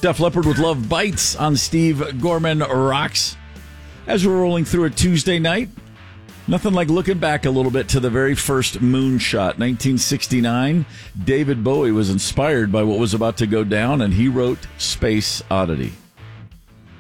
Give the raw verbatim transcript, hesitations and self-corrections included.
Def Leppard with Love Bites on Steve Gorman Rocks. As we're rolling through a Tuesday night, nothing like looking back a little bit to the very first moonshot, nineteen sixty-nine. David Bowie was inspired by what was about to go down, and he wrote Space Oddity.